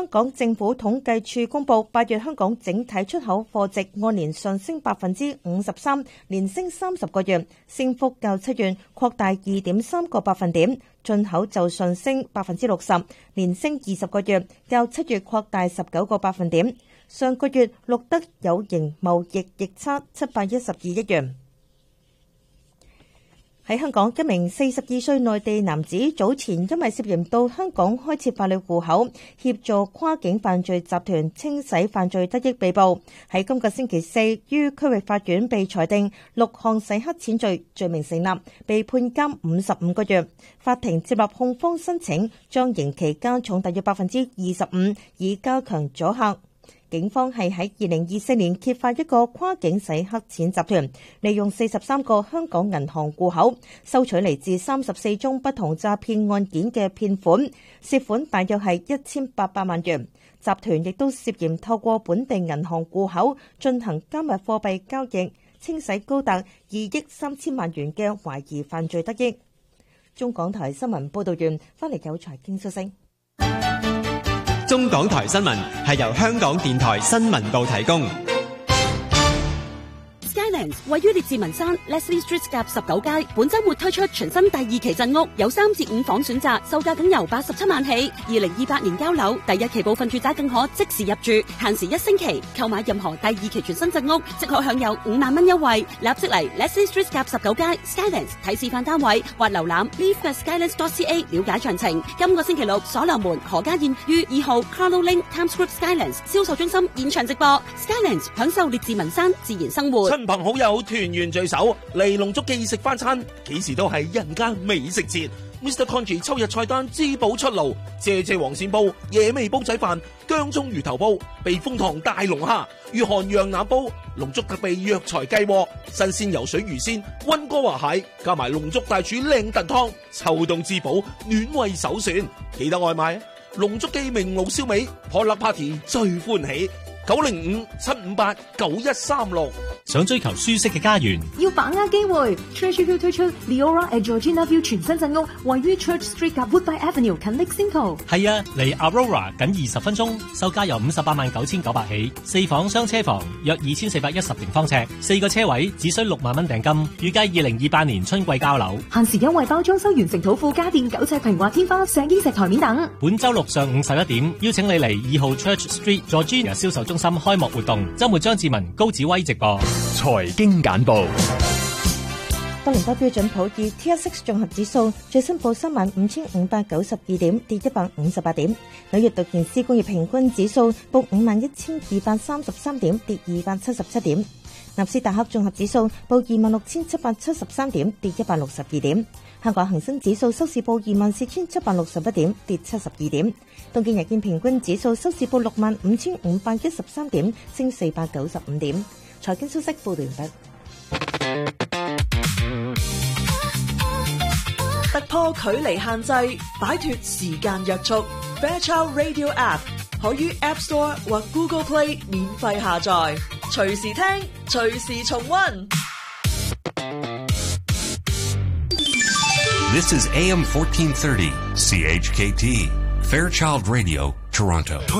香港政府統計處公佈8月香港整體出口貨值按年上升53%，連升30個月，升幅較7月擴大2.3個百分點。進口就上升60%，連升20個月，較7月擴大19個百分點。上個月錄得有形貿易逆差712億元。喺香港，一名42歲內地男子早前因為涉嫌到香港開設法律戶口，協助跨境犯罪集團清洗犯罪得益被捕。喺今個星期四於區域法院被裁定6項洗黑錢罪名成立，被判監55個月。法庭接納控方申請，將刑期加重大約25%，以加強阻嚇。警方係喺2024年揭發一個跨境洗黑錢集團，利用43個香港銀行戶口收取嚟自34宗不同詐騙案件嘅騙款，涉款大約係1800萬元。集團亦都涉嫌透過本地銀行戶口進行加密貨幣交易，清洗高達2億3000萬元嘅懷疑犯罪得益。中港台新聞報道員翻嚟有財經消息。 中港台新聞係由香港電台新聞部提供。 Skylands 位於列治文山 Leslie Street 夾19街，本週末推出全新第2期鎮屋，有3至5房選擇，售價僅由87萬起。2028年交樓，第1期部分住宅更可即時入住，限時1星期。購買任何第2期全新鎮屋，即可享有5萬蚊優惠。立即嚟 Leslie Street 夾19街 Skylands 睇示範單位，或瀏覽 live@skylands.ca 了解詳情。今個星期六，所羅門何家燕於2號 Carlo Link Times Square Skylands 銷售中心現場直播。Skylands 享受列治文山自然生活。 親朋好友團圓聚首，嚟龍竹記食翻餐，幾時都係人間美食節。Mr. Congee 秋日菜單滋補出爐，謝黃鱔煲、野味煲仔飯、薑葱魚頭煲、避風塘大龍蝦、御寒羊腩煲、龍竹特備藥材雞鍋、新鮮游水魚鮮、溫哥華蟹，加埋龍竹大廚靚燉湯，秋冬滋補暖胃首選。記得外賣啊！龍竹記明爐燒味，破粒 party 最歡喜。905-758-9136。 想追求舒適嘅家園， 要把握機會。Treasure View 推出 Leora at Georgina View 全新鎮屋，位於 Church Street 及 Woodbine Avenue 近 Lexington。 係啊，離 Aurora 僅20分鐘，售價由589900起，4房雙車房，約2410平方尺，4個車位，只需6萬蚊訂金，預計2028年春季交樓。 限時優惠包裝修完成土庫家電9尺平滑天花、石英石台面等。 本週六上午11點，邀請你嚟2號 Church Street Georgina 銷售中心開幕活動，週末張志文、高子威直播。 財經簡報。 多倫多標準普爾 TSX 綜合指數最新報35,592點，跌158點。紐約道瓊斯工業平均指數報51,233點，跌277點。納斯達克綜合指數報26,773點，跌162點。香港恒生指數收市報24,761點，跌72點。東京日經平均指數收市報65,513點，升495點。財經消息報道完畢。 突破距離限制，擺脫時間約束。Fairchild Radio App 可於 App Store 或 Google Play 免費下載，隨時聽，隨時重溫。 This is AM 1430 CHKT Fairchild Radio, Toronto.